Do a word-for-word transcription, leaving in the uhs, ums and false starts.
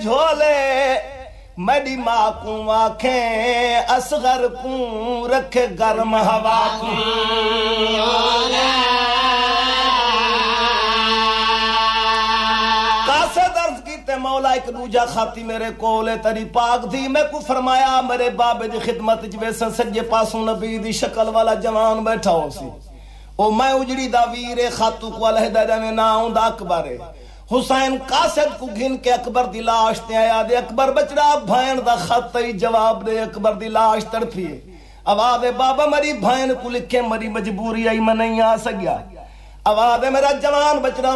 झोले मेरी माँ को आखें असगर को रखे गर्म हवा को कासे दर्द कीते मौला एक दूजा खाती मेरे कोले तरी पाक थी मैं को फरमाया मेरे बाबे दी खिदमत च वैसे सज्जे पासों नबी दी शक्ल वाला जवान बैठा हो सी ओ मैं उजड़ी दा वीर खातू को अलहदा दे ना आउंदा अकबर हुसैन कासिद को घिन के अकबर दी लाश ते आया दे अकबर बचड़ा भैन दा खत ही जवाब दे अकबर दी लाश तड़फी आवाज बाबा मरी भैन को लिखे मरी मजबूरी आई मैं नहीं आ सकिया आवाज मेरा जवान बचड़ा